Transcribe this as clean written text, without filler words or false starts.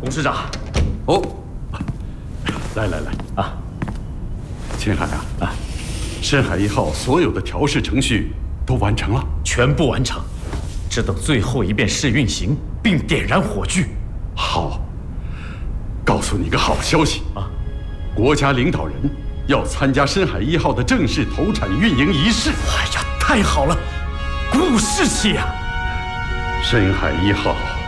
董事长。 哦，来啊， 秦海啊，深海1号所有的调试程序都完成了， 全部完成，只等最后一遍试运行，并点燃火炬。 好，告诉你个好消息啊， 国家领导人要参加深海1号的正式投产运营仪式。 哎呀，太好了，鼓舞士气呀！ 深海1号